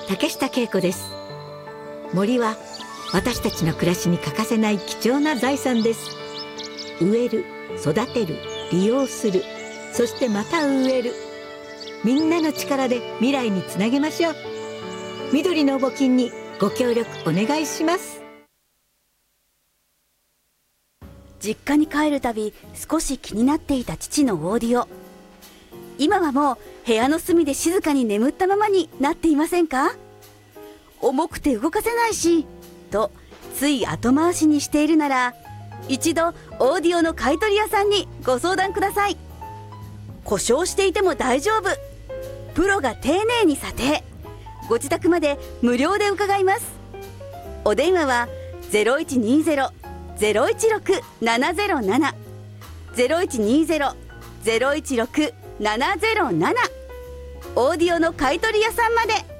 竹下恵子です。森は私たちの暮らしに欠かせない貴重な財産です。植える、育てる、利用する、そしてまた植える。みんなの力で未来につなげましょう。緑の募金にご協力お願いします。 実家に帰るたび少し気になっていた父のオーディオ。今はもう部屋の隅で静かに眠ったままになっていませんか？重くて動かせないしとつい後回しにしているなら、一度オーディオの買取屋さんにご相談ください。故障していても大丈夫、プロが丁寧に査定、ご自宅まで無料で伺います。お電話は 0120-016-707 0120-016-707 オーディオの買取屋さんまで。